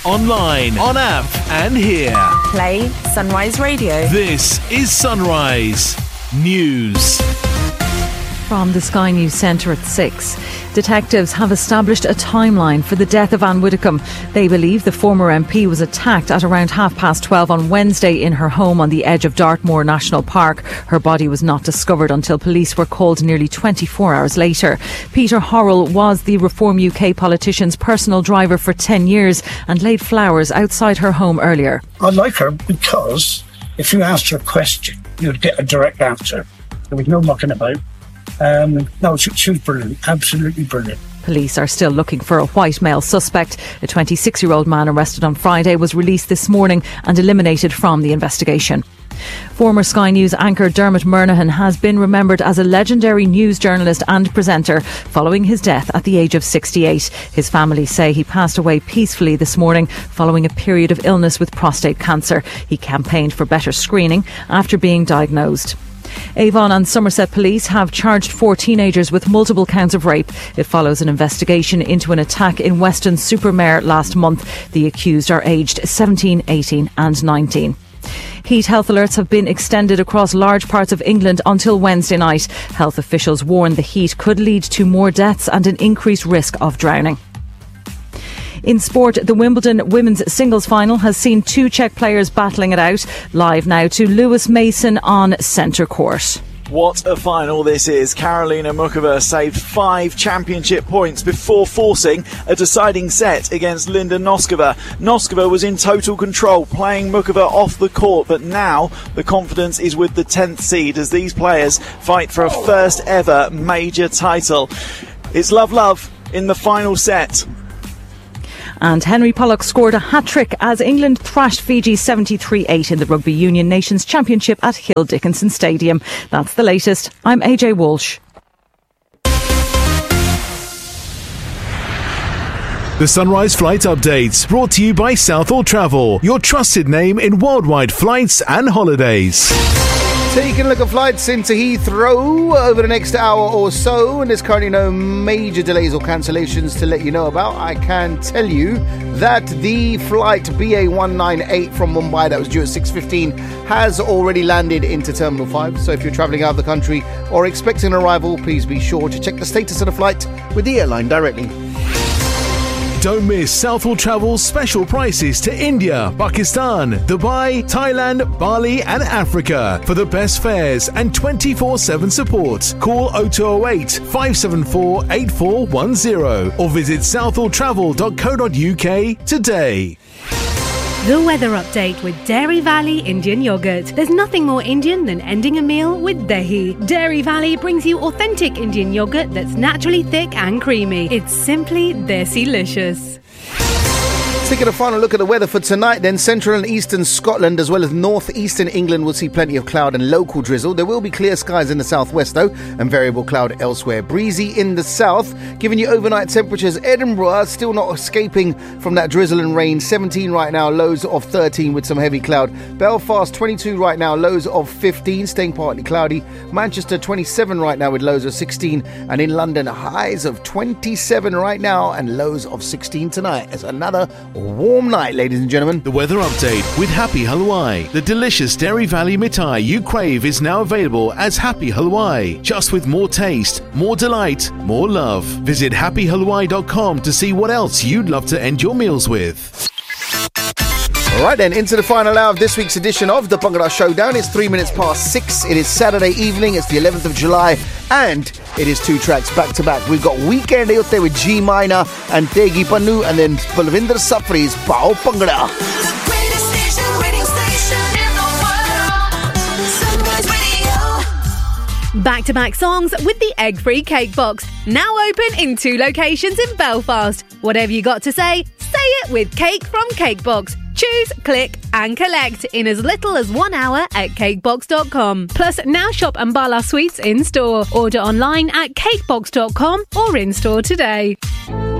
online, on app and here. Play Sunrise Radio. This is Sunrise News. From the Sky News Centre at 6. Detectives have established a timeline for the death of Anne Widdecombe. They believe the former MP was attacked at around 12:30 on Wednesday in her home on the edge of Dartmoor National Park. Her body was not discovered until police were called nearly 24 hours later. Peter Horrell was the Reform UK politician's personal driver for 10 years and laid flowers outside her home earlier. I like her because if you asked her a question, you'd get a direct answer. There was no mucking about. No, she was brilliant, absolutely brilliant. Police are still looking for a white male suspect. A 26-year-old man arrested on Friday was released this morning and eliminated from the investigation. Former Sky News anchor Dermot Murnaghan has been remembered as a legendary news journalist and presenter following his death at the age of 68. His family say he passed away peacefully this morning following a period of illness with prostate cancer. He campaigned for better screening after being diagnosed. Avon and Somerset police have charged 4 teenagers with multiple counts of rape. It follows an investigation into an attack in Weston-super-Mare last month. The accused are aged 17, 18 and 19. Heat health alerts have been extended across large parts of England until Wednesday night. Health officials warn the heat could lead to more deaths and an increased risk of drowning. In sport, the Wimbledon women's singles final has seen 2 Czech players battling it out. Live now to Lewis Mason on centre court. What a final this is. Karolina Muchova saved 5 championship points before forcing a deciding set against Linda Noskova. Noskova was in total control, playing Muchova off the court, but now the confidence is with the 10th seed as these players fight for a first ever major title. It's love in the final set. And Henry Pollock scored a hat-trick as England thrashed Fiji 73-8 in the Rugby Union Nations Championship at Hill Dickinson Stadium. That's the latest. I'm AJ Walsh. The Sunrise Flight Updates, brought to you by Southall Travel, your trusted name in worldwide flights and holidays. Taking a look at flights into Heathrow over the next hour or so, and there's currently no major delays or cancellations to let you know about. I can tell you that the flight BA198 from Mumbai that was due at 6:15 has already landed into Terminal 5. So if you're travelling out of the country or expecting an arrival, please be sure to check the status of the flight with the airline directly. Don't miss Southall Travel's special prices to India, Pakistan, Dubai, Thailand, Bali and Africa. For the best fares and 24/7 support, call 0208 574 8410 or visit southalltravel.co.uk today. The weather update with Dairy Valley Indian Yogurt. There's nothing more Indian than ending a meal with dahi. Dairy Valley brings you authentic Indian yogurt that's naturally thick and creamy. It's simply desi-licious. Taking a final look at the weather for tonight, then central and eastern Scotland as well as northeastern England will see plenty of cloud and local drizzle. There will be clear skies in the southwest though, and variable cloud elsewhere. Breezy in the south, giving you overnight temperatures. Edinburgh still not escaping from that drizzle and rain. 17 right now, lows of 13 with some heavy cloud. Belfast 22 right now, lows of 15, staying partly cloudy. Manchester 27 right now with lows of 16, and in London highs of 27 right now and lows of 16 tonight. It's another warm night, ladies and gentlemen. The weather update with Happy Halwai. The delicious Dairy Valley mithai you crave is now available as Happy Halwai. Just with more taste, more delight, more love. Visit happyhalwai.com to see what else you'd love to end your meals with. Alright then, into the final hour of this week's edition of the Bhangra Showdown. It's 3 minutes past 6. It is Saturday evening. It's the 11th of July. And it is 2 tracks back to back. We've got Weekend out there with G Minor and Tegi Pannu, and then Balvinder Safri's Pao Bhangra. Back-to-back songs with the egg-free cake box. Now open in 2 locations in Belfast. Whatever you got to say it with Cake from Cakebox. Choose, click and collect in as little as 1 hour at cakebox.com. Plus, now shop Ambala Sweets in-store. Order online at cakebox.com or in-store today.